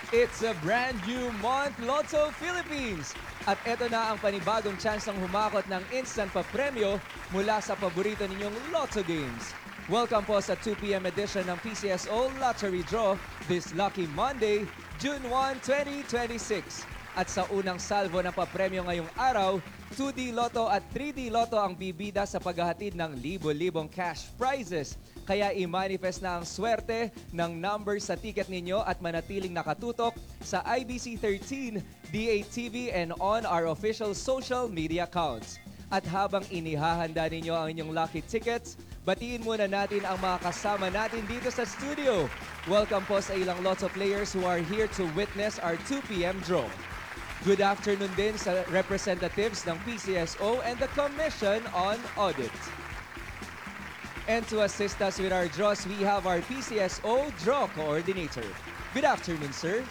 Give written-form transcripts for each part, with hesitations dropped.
It's a brand new month, Lotto Philippines! At eto na ang panibagong tsansang humakot ng instant pa-premyo mula sa paborito ninyong Lotto games. Welcome po sa 2 p.m. edition ng PCSO Lottery Draw this lucky Monday, June 1, 2026. At sa unang salvo ng papremyo ngayong araw, 2D Lotto at 3D Lotto ang bibida sa paghahatid ng libo-libong cash prizes. Kaya i-manifest na ang swerte ng numbers sa ticket ninyo at manatiling nakatutok sa IBC 13, DATV and on our official social media accounts. At habang inihahanda ninyo ang inyong lucky tickets, batiin muna natin ang mga kasama natin dito sa studio. Welcome po sa ilang Lotto players who are here to witness our 2 p.m. draw. Good afternoon din sa representatives ng PCSO and the Commission on Audit. And to assist us with our draws, we have our PCSO Draw Coordinator. Good afternoon, sir.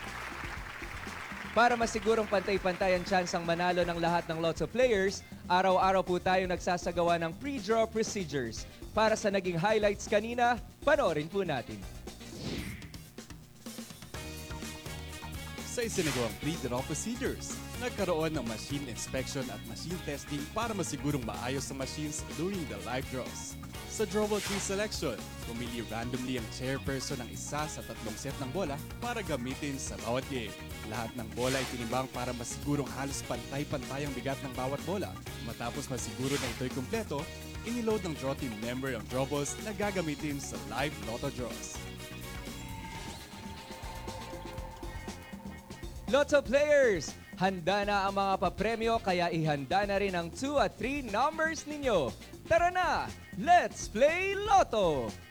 Para masigurong pantay-pantay ang tsansang manalo ng lahat ng Lotto players, araw-araw po tayo nagsasagawa ng pre-draw procedures. Para sa naging highlights kanina, panoorin po natin. Sa isinagawang pre-draw procedures, nagkaroon ng machine inspection at machine testing para masigurong maayos ang machines during the live draws. Sa drawable tree selection, pumili randomly ang chairperson ng isa sa 3 set ng bola para gamitin sa bawat game. Lahat ng bola ay tinimbang para masigurong halos pantay-pantay ang bigat ng bawat bola. Matapos masiguro na ito'y kumpleto, iniload ng draw team member ang drawballs na gagamitin sa live lotto draws. Lotto players, handa na ang mga papremyo kaya ihanda na rin ang 2 at 3 numbers ninyo. Tara na! Let's play Lotto!